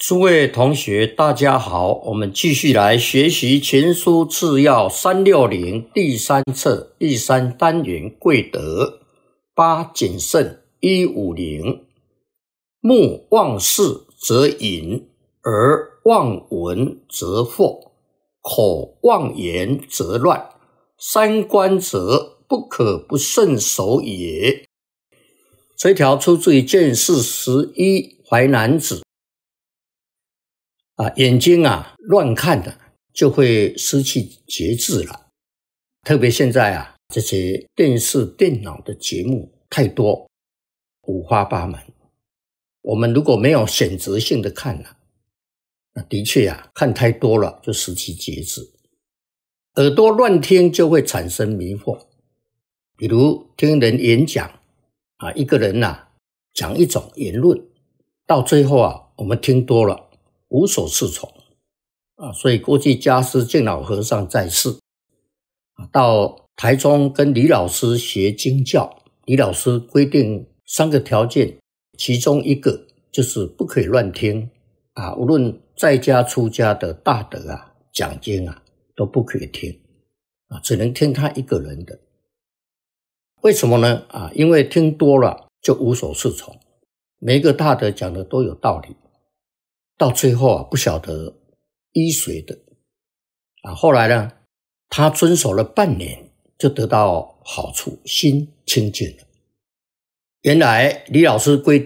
诸位同学，大家好，我们继续来学习《前书次要360》第3册第3单元贵德8谨慎150。目忘事则隐，而忘闻则惑，口忘言则乱，三观则不可不慎守也。这一条出自于卷41淮南子。眼睛乱看的就会失去节制了。特别现在这些电视电脑的节目太多，五花八门。我们如果没有选择性的看那的确看太多了就失去节制。耳朵乱听就会产生迷惑。比如听人演讲一个人讲一种言论，到最后我们听多了无所适从所以过去家师敬老和尚在世到台中跟李老师学经教，李老师规定3个条件，其中一个就是不可以乱听无论在家出家的大德讲经都不可以听只能听他一个人的。为什么呢因为听多了就无所适从，每一个大德讲的都有道理，到最后不晓得依谁的后来呢，他遵守了半年就得到好处，心清净了。原来李老师规定